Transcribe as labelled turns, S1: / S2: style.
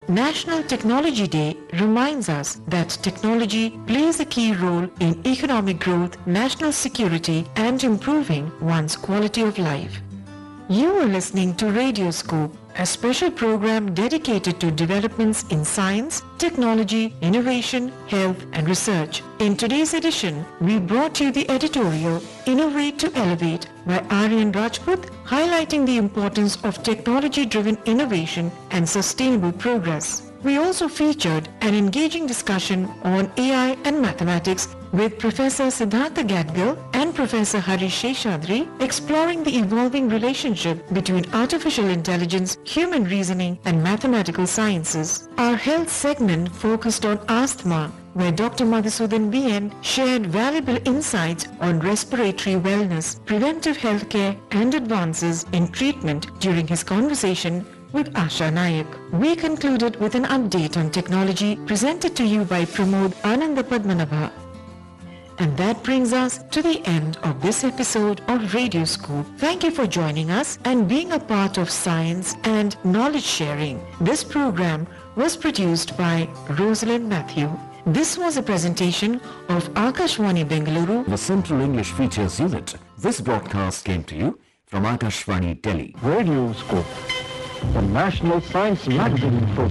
S1: National Technology Day reminds us that technology plays a key role in economic growth, national security, and improving one's quality of life. You are listening to Radioscope, a special program dedicated to developments in science, technology, innovation, health, and research. In today's edition, we brought you the editorial Innovate to Elevate by Aryan Rajput, highlighting the importance of technology-driven innovation and sustainable progress. We also featured an engaging discussion on AI and mathematics with Professor Siddhartha Gadgil and Professor Harish Sheshadri, exploring the evolving relationship between artificial intelligence, human reasoning, and mathematical sciences. Our health segment focused on asthma, where Dr. Madhusudan VN shared valuable insights on respiratory wellness, preventive healthcare, and advances in treatment during his conversation with Asha Nayak. We concluded with an update on technology presented to you by Pramod Ananda Padmanabha. And that brings us to the end of this episode of Radio Scoop. Thank you for joining us and being a part of science and knowledge sharing. This program was produced by Rosalind Matthew. This was a presentation of Akashvani Bengaluru,
S2: the Central English Features Unit. This broadcast came to you from Akashvani Delhi.
S3: Radio Scope, the National Science Magazine program.